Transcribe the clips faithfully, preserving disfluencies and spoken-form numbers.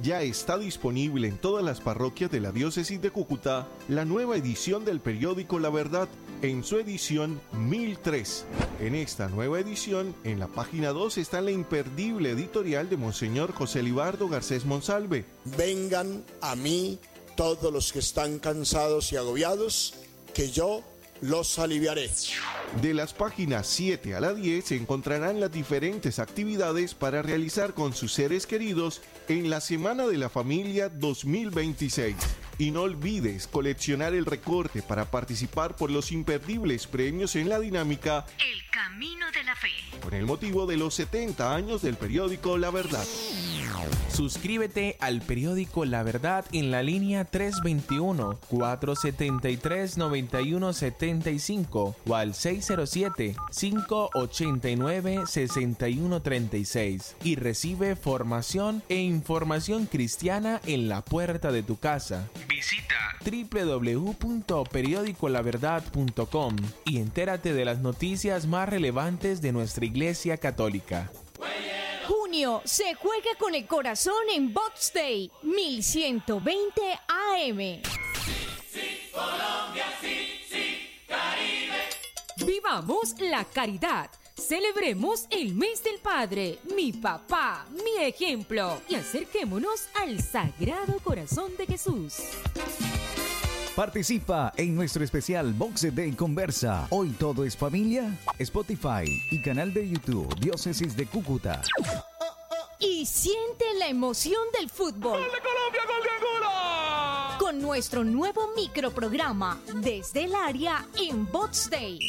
Ya está disponible en todas las parroquias de la diócesis de Cúcuta la nueva edición del periódico La Verdad en su edición mil tres. En esta nueva edición, en la página dos está la imperdible editorial de Monseñor José Libardo Garcés Monsalve. Vengan a mí todos los que están cansados y agobiados, que yo los aliviaré. De las páginas siete a la diez encontrarán las diferentes actividades para realizar con sus seres queridos en la Semana de la Familia dos mil veintiséis. Y no olvides coleccionar el recorte para participar por los imperdibles premios en la dinámica El Camino de la Fe, con el motivo de los setenta años del periódico La Verdad. Suscríbete al periódico La Verdad en la línea tres veintiuno, cuatrocientos setenta y tres, noventa y uno setenta y cinco o al seis cero siete, cinco ochenta y nueve, sesenta y uno treinta y seis y recibe formación e información cristiana en la puerta de tu casa. Visita doble u doble u doble u punto periódico la verdad punto com y entérate de las noticias más relevantes de nuestra Iglesia Católica. Junio se juega con el corazón en Box Day mil ciento veinte A M. Sí, sí, Colombia, sí, sí, Caribe. Vivamos la caridad. Celebremos el mes del Padre, mi papá, mi ejemplo, y acerquémonos al Sagrado Corazón de Jesús. Participa en nuestro especial Box Day Conversa. Hoy todo es familia. Spotify y canal de YouTube Diócesis de Cúcuta. Y siente la emoción del fútbol. ¡Gol de Colombia, gol de Angola! Con nuestro nuevo microprograma Desde el Área en Box Day.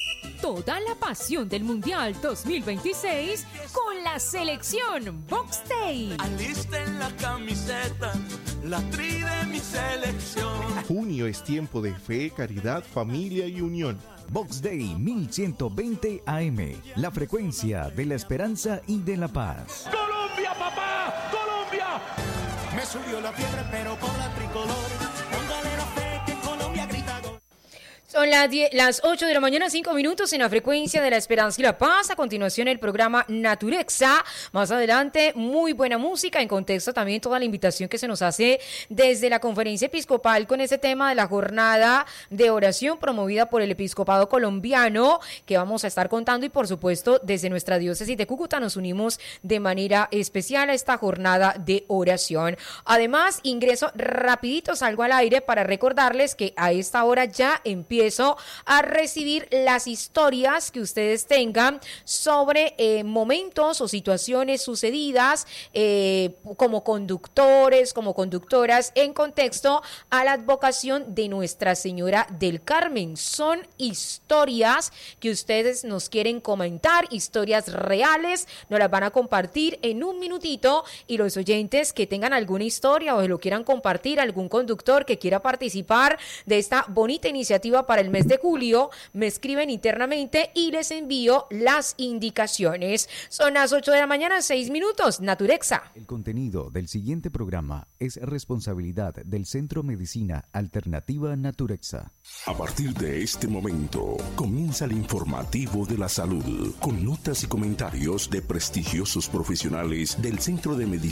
Toda la pasión del Mundial dos mil veintiséis con la selección Box Day. Alisten la camiseta, la tri de mi selección. Junio es tiempo de fe, caridad, familia y unión. Box Day mil ciento veinte A M, la frecuencia de la esperanza y de la paz. ¡Colombia, papá! ¡Colombia! Me subió la fiebre, pero con la tricolor. Póngale la fe que Colombia grita gol. Son las, diez, las ocho de la mañana, cinco minutos en la frecuencia de la esperanza y la paz. A continuación el programa Naturexa. Más adelante, muy buena música. En contexto también toda la invitación que se nos hace desde la conferencia episcopal con ese tema de la jornada de oración promovida por el episcopado colombiano que vamos a estar contando. Y por supuesto, desde nuestra diócesis de Cúcuta nos unimos de manera especial a esta jornada de oración. Además, ingreso rapidito, salgo al aire para recordarles que a esta hora ya empieza a recibir las historias que ustedes tengan sobre eh, momentos o situaciones sucedidas eh, como conductores, como conductoras en contexto a la advocación de Nuestra Señora del Carmen. Son historias que ustedes nos quieren comentar, historias reales, nos las van a compartir en un minutito y los oyentes que tengan alguna historia o lo quieran compartir, algún conductor que quiera participar de esta bonita iniciativa para el mes de julio, me escriben internamente y les envío las indicaciones. Son las ocho de la mañana, seis minutos. Naturexa. El contenido del siguiente programa es responsabilidad del Centro Medicina Alternativa Naturexa. A partir de este momento, comienza el informativo de la salud, con notas y comentarios de prestigiosos profesionales del Centro de Medicina